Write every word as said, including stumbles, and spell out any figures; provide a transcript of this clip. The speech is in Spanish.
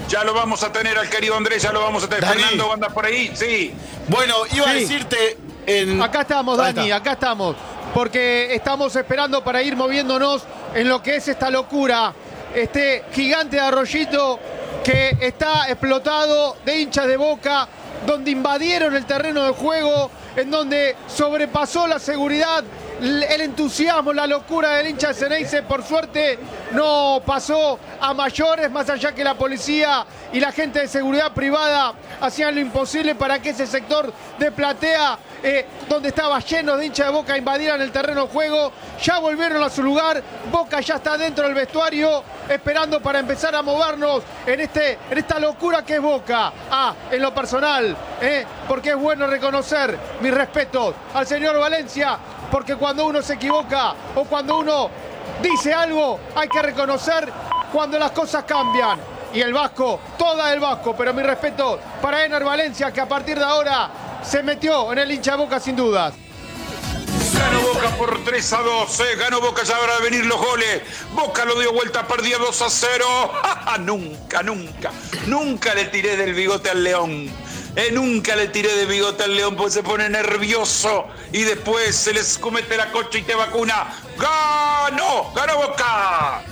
Ya lo vamos a tener al querido Andrés, ya lo vamos a tener. Dani. Fernando, ¿andas por ahí? Sí. Bueno, iba a Sí. decirte... En... Acá estamos, Ahí Dani, está. acá estamos. Porque estamos esperando para ir moviéndonos en lo que es esta locura. Este gigante de Arroyito que está explotado de hinchas de Boca, donde invadieron el terreno de juego, en donde sobrepasó la seguridad, el entusiasmo, la locura del hincha de Ceneice. Por suerte no pasó a mayores, más allá que la policía y la gente de seguridad privada hacían lo imposible para que ese sector de platea, eh, donde estaba lleno de hinchas de Boca, invadieran el terreno de juego. Ya volvieron a su lugar, Boca ya está dentro del vestuario, esperando para empezar a movernos en, este, en esta locura que es Boca. Ah, en lo personal, eh, porque es bueno reconocer mis respetos al señor Valencia, porque cuando uno se equivoca o cuando uno dice algo, hay que reconocer cuando las cosas cambian. Y el Vasco, toda el Vasco, pero mi respeto para Ener Valencia, que a partir de ahora se metió en el hincha de Boca sin dudas. Ganó Boca por tres a dos, eh. Ganó Boca, ya habrá de venir los goles. Boca lo dio vuelta, perdía dos a cero. nunca, nunca, nunca le tiré del bigote al León. Eh, nunca le tiré de bigote al León porque se pone nervioso y después se les comete la cocha y te vacuna. ¡Ganó! ¡Ganó Boca!